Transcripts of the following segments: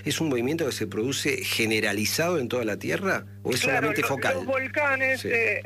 ¿Es un movimiento que se produce generalizado en toda la Tierra o es solamente focal? Los volcanes, Sí.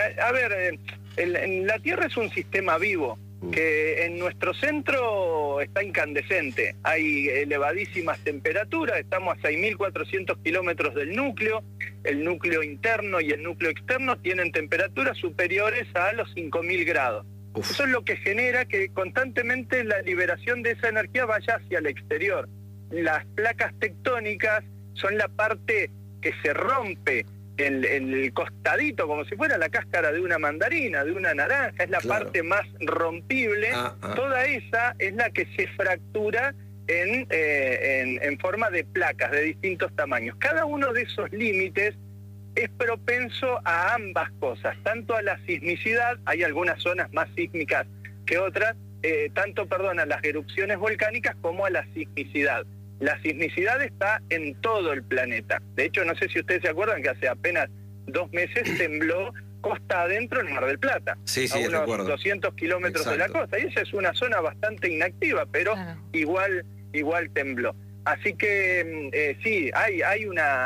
La Tierra es un sistema vivo, que en nuestro centro está incandescente. Hay elevadísimas temperaturas, estamos a 6.400 kilómetros del núcleo. El núcleo interno y el núcleo externo tienen temperaturas superiores a los 5.000 grados. Uf. Eso es lo que genera que constantemente la liberación de esa energía vaya hacia el exterior. Las placas tectónicas son la parte que se rompe, el costadito, como si fuera la cáscara de una mandarina, de una naranja, es la parte más rompible. Toda esa es la que se fractura en forma de placas de distintos tamaños. Cada uno de esos límites es propenso a ambas cosas, tanto a la sismicidad, hay algunas zonas más sísmicas que otras, a las erupciones volcánicas como a la sismicidad. La sismicidad está en todo el planeta. De hecho, no sé si ustedes se acuerdan que hace apenas 2 meses tembló costa adentro en Mar del Plata. Sí, a unos recuerdo. 200 kilómetros de la costa. Y esa es una zona bastante inactiva, pero igual tembló. Así que sí, hay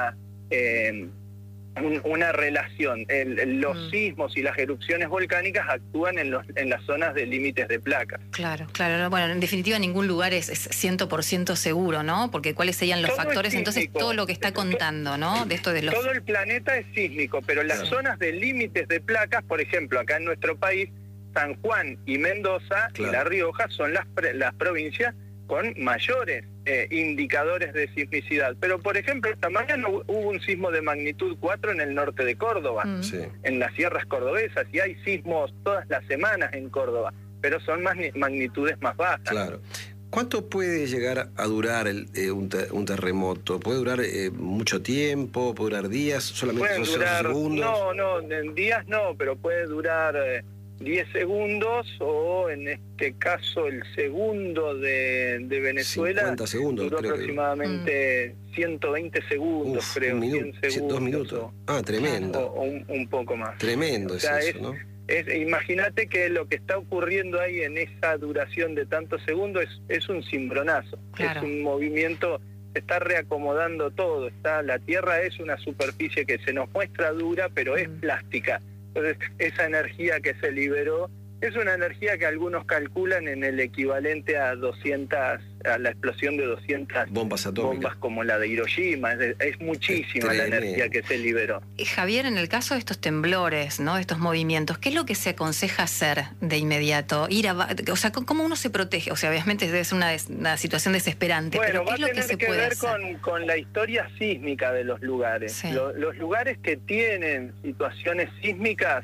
una relación. Los sismos y las erupciones volcánicas actúan en las zonas de límites de placas. Claro. Bueno, en definitiva ningún lugar es 100% seguro, ¿no? Porque ¿cuáles serían los factores? Entonces todo lo que está contando, ¿no? De esto de los... Todo el planeta es sísmico, pero las zonas de límites de placas, por ejemplo, acá en nuestro país, San Juan y Mendoza y La Rioja son las provincias con mayores indicadores de sismicidad. Pero, por ejemplo, esta mañana hubo un sismo de magnitud 4 en el norte de Córdoba, en las sierras cordobesas, y hay sismos todas las semanas en Córdoba, pero son magnitudes más bajas. Claro. ¿Cuánto puede llegar a durar un terremoto? ¿Puede durar mucho tiempo? ¿Puede durar días? ¿Solamente Pueden durar segundos? No, en días no, pero puede durar 10 segundos o en este caso el segundo de Venezuela 50 segundos, duró creo aproximadamente 120 segundos, creo. 100 segundos, 2 minutos. Tremendo. O un poco más. Tremendo, o sea, es eso, ¿no? Imagínate que lo que está ocurriendo ahí en esa duración de tantos segundos es un cimbronazo. Es un movimiento, se está reacomodando todo. La Tierra es una superficie que se nos muestra dura, pero es plástica. Entonces, esa energía que se liberó es una energía que algunos calculan en el equivalente a la explosión de 200 bombas atómicas, bombas como la de Hiroshima. Es muchísima la energía que se liberó. Javier, en el caso de estos temblores, ¿no? De estos movimientos, ¿qué es lo que se aconseja hacer de inmediato? O sea, ¿cómo uno se protege? O sea, obviamente debe ser una situación desesperante. Bueno, pero ¿qué es lo que se puede hacer? Va a tener que ver con la historia sísmica de los lugares. Sí. Los lugares que tienen situaciones sísmicas,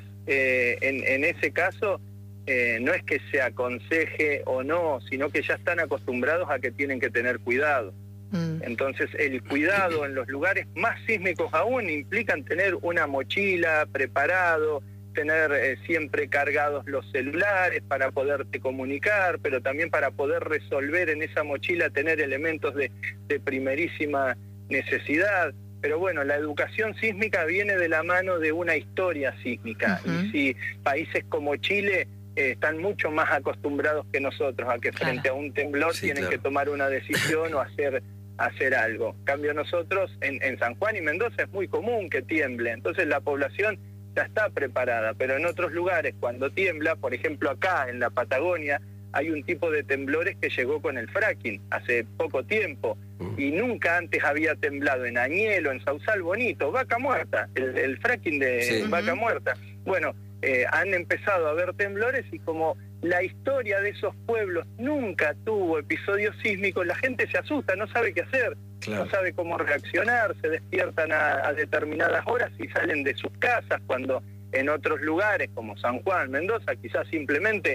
en ese caso, no es que se aconseje o no, sino que ya están acostumbrados a que tienen que tener cuidado. Entonces, el cuidado en los lugares más sísmicos aún implican tener una mochila preparado, tener siempre cargados los celulares para poderte comunicar, pero también para poder resolver en esa mochila, tener elementos de primerísima necesidad. Pero bueno, la educación sísmica viene de la mano de una historia sísmica. Y si países como Chile están mucho más acostumbrados que nosotros a que frente a un temblor tienen que tomar una decisión o hacer algo. En cambio nosotros, en San Juan y Mendoza es muy común que tiemble, entonces la población ya está preparada, pero en otros lugares cuando tiembla, por ejemplo acá en la Patagonia, hay un tipo de temblores que llegó con el fracking hace poco tiempo y nunca antes había temblado en Añelo, en Sausal Bonito, Vaca Muerta, el fracking de Vaca Muerta. Bueno, han empezado a haber temblores y como la historia de esos pueblos nunca tuvo episodios sísmicos, la gente se asusta, no sabe qué hacer, no sabe cómo reaccionar, se despiertan a determinadas horas y salen de sus casas, cuando en otros lugares como San Juan, Mendoza, quizás simplemente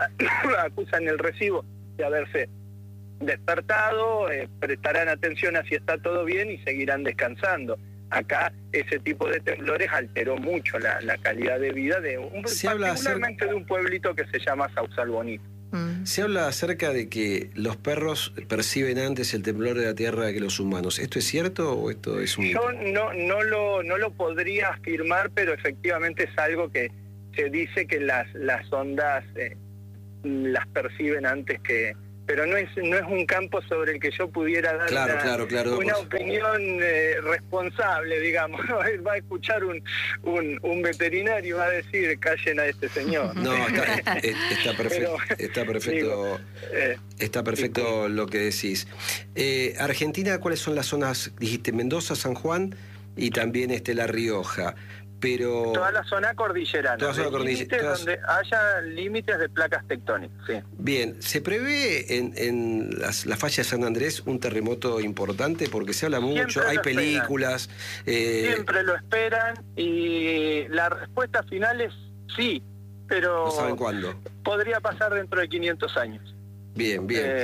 acusan el recibo de haberse despertado, prestarán atención a si está todo bien y seguirán descansando. Acá ese tipo de temblores alteró mucho la calidad de vida de particularmente de un pueblito que se llama Sausal Bonito. Se habla acerca de que los perros perciben antes el temblor de la Tierra que los humanos. ¿Esto es cierto o esto es un mito? Yo no lo podría afirmar, pero efectivamente es algo que se dice que las ondas las perciben antes que pero no es un campo sobre el que yo pudiera dar una opinión responsable, responsable, digamos. Va a escuchar un veterinario y va a decir, callen a este señor. No, está perfecto, Digo, está perfecto lo que decís. Argentina, ¿cuáles son las zonas? Dijiste Mendoza, San Juan y también La Rioja. Pero toda la zona cordillerana, donde haya límites de placas tectónicas. Sí. Bien, ¿se prevé en la falla de San Andrés un terremoto importante? Porque se habla mucho, hay películas. Siempre lo esperan y la respuesta final es sí, pero no saben cuándo. Podría pasar dentro de 500 años. Bien.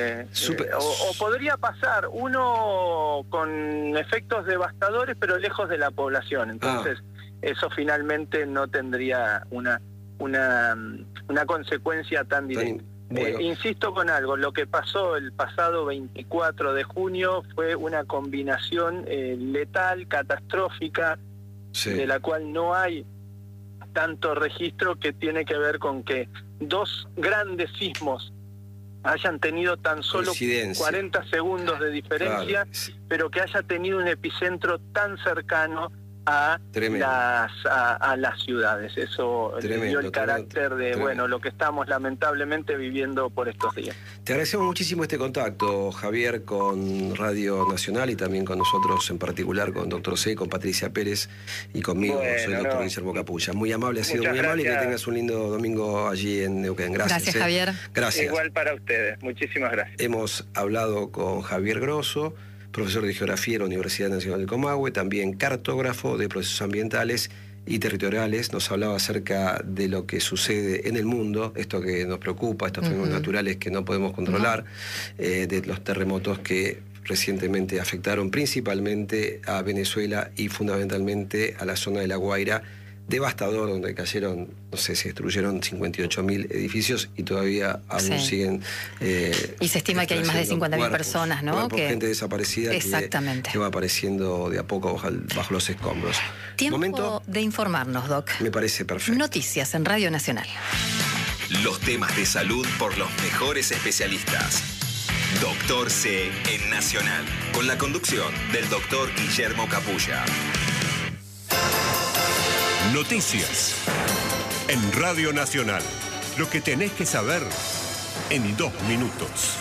O podría pasar uno con efectos devastadores, pero lejos de la población. Entonces, eso finalmente no tendría una consecuencia tan directa. Bueno. Insisto con algo, lo que pasó el pasado 24 de junio fue una combinación letal, catastrófica, de la cual no hay tanto registro, que tiene que ver con que dos grandes sismos hayan tenido tan solo 40 segundos de diferencia, pero que haya tenido un epicentro tan cercano a las ciudades. Eso le dio el carácter de lo que estamos lamentablemente viviendo por estos días. Te agradecemos muchísimo este contacto, Javier, con Radio Nacional y también con nosotros en particular, con Dr. C, con Patricia Pérez y conmigo. Soy el Dr. Guillermo Capulla. Muy amable, ha sido muy amable, y que tengas un lindo domingo allí en Neuquén. Gracias, Javier. Gracias. Igual para ustedes, muchísimas gracias. Hemos hablado con Javier Grosso, profesor de Geografía en la Universidad Nacional del Comahue, también cartógrafo de procesos ambientales y territoriales. Nos hablaba acerca de lo que sucede en el mundo, esto que nos preocupa, estos fenómenos naturales que no podemos controlar, de los terremotos que recientemente afectaron principalmente a Venezuela y fundamentalmente a la zona de La Guaira, devastador, donde cayeron, no sé, se destruyeron 58.000 edificios y todavía aún siguen... y se estima que hay más de 50.000 personas, ¿no? Gente desaparecida que va apareciendo de a poco bajo los escombros. Tiempo de informarnos, Doc. Me parece perfecto. Noticias en Radio Nacional. Los temas de salud por los mejores especialistas. Doctor C en Nacional, con la conducción del doctor Guillermo Capulla. Noticias en Radio Nacional. Lo que tenés que saber en 2 minutos.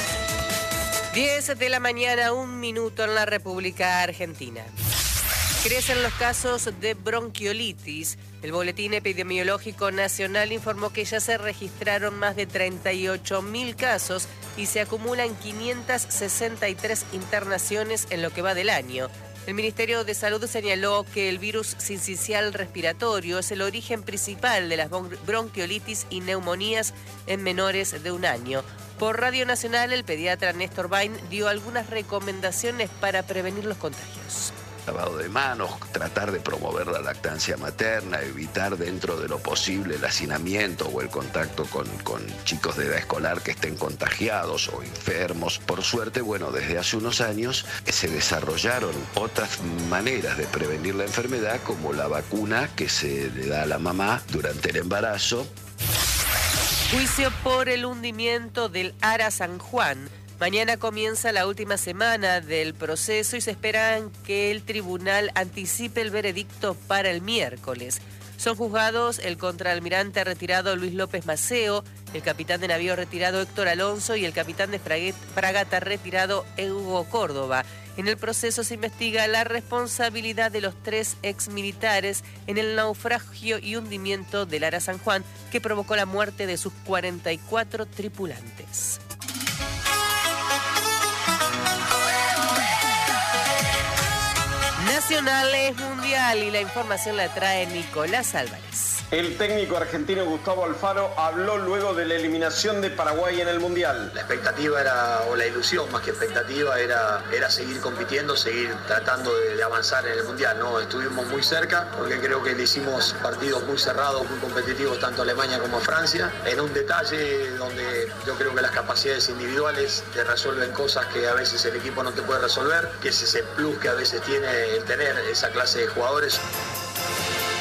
10 de la mañana, 1 minuto en la República Argentina. Crecen los casos de bronquiolitis. El Boletín Epidemiológico Nacional informó que ya se registraron más de 38.000 casos y se acumulan 563 internaciones en lo que va del año. El Ministerio de Salud señaló que el virus sincicial respiratorio es el origen principal de las bronquiolitis y neumonías en menores de 1 año. Por Radio Nacional, el pediatra Néstor Bain dio algunas recomendaciones para prevenir los contagios. Lavado de manos, tratar de promover la lactancia materna, evitar dentro de lo posible el hacinamiento o el contacto con chicos de edad escolar que estén contagiados o enfermos. Por suerte, desde hace unos años se desarrollaron otras maneras de prevenir la enfermedad, como la vacuna que se le da a la mamá durante el embarazo. Juicio por el hundimiento del Ara San Juan. Mañana comienza la última semana del proceso y se espera que el tribunal anticipe el veredicto para el miércoles. Son juzgados el contraalmirante retirado Luis López Maceo, el capitán de navío retirado Héctor Alonso y el capitán de fragata retirado Hugo Córdoba. En el proceso se investiga la responsabilidad de los 3 exmilitares en el naufragio y hundimiento del Ara San Juan, que provocó la muerte de sus 44 tripulantes. Nacional es mundial y la información la trae Nicolás Álvarez. El técnico argentino Gustavo Alfaro habló luego de la eliminación de Paraguay en el Mundial. La expectativa o la ilusión más que expectativa era seguir compitiendo, seguir tratando de avanzar en el Mundial, ¿no? Estuvimos muy cerca porque creo que le hicimos partidos muy cerrados, muy competitivos, tanto a Alemania como a Francia, en un detalle donde yo creo que las capacidades individuales te resuelven cosas que a veces el equipo no te puede resolver, que es ese plus que a veces tiene el tener esa clase de jugadores.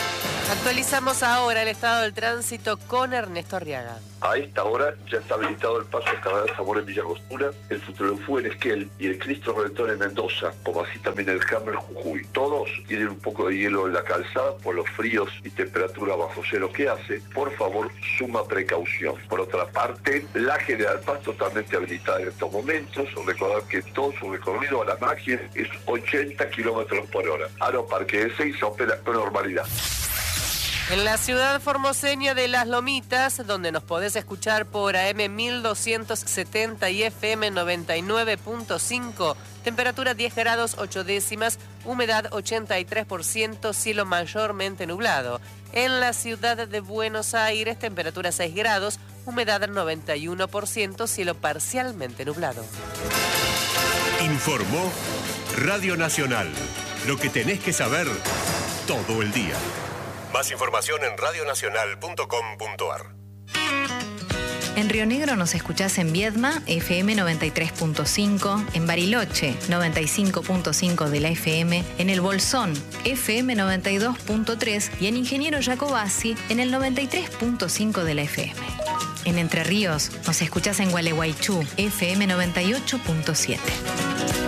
Actualizamos ahora el estado del tránsito con Ernesto Arriaga. A esta hora ya está habilitado el paso Cardenal Zamora en Villa Angostura, el Futrolefú en Esquel y el Cristo Redentor en Mendoza, como así también el Hammer Jujuy. Todos tienen un poco de hielo en la calzada por los fríos y temperatura bajo cero que hace. Por favor, suma precaución. Por otra parte, la General Paz totalmente habilitada en estos momentos. Recordad que todo su recorrido a la magia es 80 kilómetros por hora. Aeroparque de Ezeiza opera con normalidad. En la ciudad formoseña de Las Lomitas, donde nos podés escuchar por AM 1270 y FM 99.5, temperatura 10 grados 8 décimas, humedad 83%, cielo mayormente nublado. En la ciudad de Buenos Aires, temperatura 6 grados, humedad 91%, cielo parcialmente nublado. Informó Radio Nacional. Lo que tenés que saber todo el día. Más información en radionacional.com.ar. En Río Negro nos escuchás en Viedma, FM 93.5, en Bariloche, 95.5 de la FM, en El Bolsón, FM 92.3 y en Ingeniero Jacobasi, en el 93.5 de la FM. En Entre Ríos nos escuchás en Gualeguaychú, FM 98.7.